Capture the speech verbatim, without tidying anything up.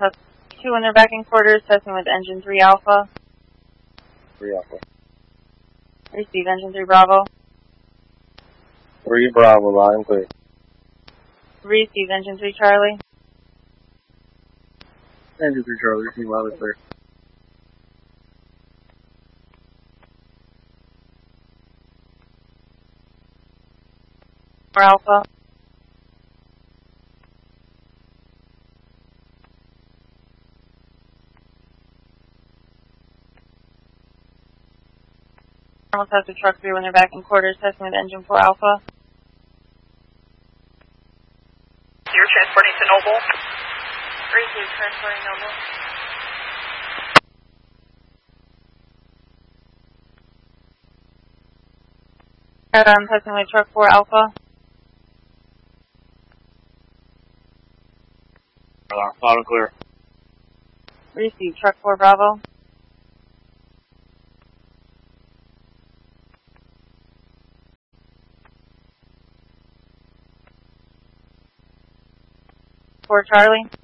test two when they're back in quarters, testing with engine three Alpha. three Alpha. Receive engine three Bravo. three Bravo, line clear. Receive engine three Charlie. Engine three Charlie, receive line clear. four Alpha. Normal test with truck three when they're back in quarters, testing with engine four Alpha. You're transporting to Noble. Receive transporting Noble. I'm testing with truck four Alpha. Loud and clear. Receive truck four Bravo. four Charlie.